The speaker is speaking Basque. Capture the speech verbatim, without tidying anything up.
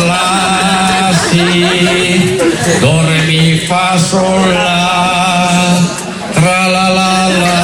la si do re mi fa sol la tra la la la